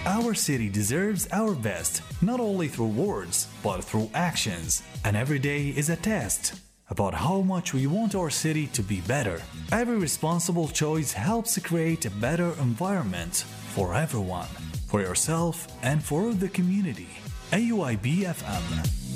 Our city deserves our best, not only through words, but through actions. And every day is a test about how much we want our city to be better. Every responsible choice helps create a better environment for everyone, for yourself, and for the community. AUIB FM.